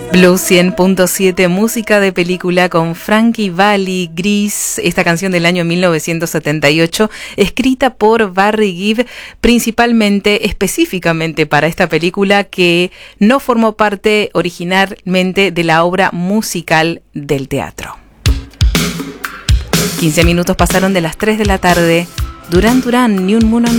Blue 100.7, música de película con Frankie Valli, Gris, esta canción del año 1978, escrita por Barry Gibb, específicamente para esta película que no formó parte originalmente de la obra musical del teatro. 15 minutos pasaron de las 3 de la tarde. Duran Duran, Ni un Moon on